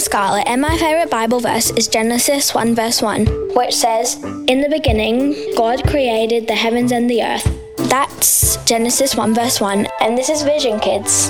Scarlett, and my favourite Bible verse is Genesis 1 verse 1, which says, "In the beginning, God created the heavens and the earth." That's Genesis 1 verse 1, and this is Vision Kids.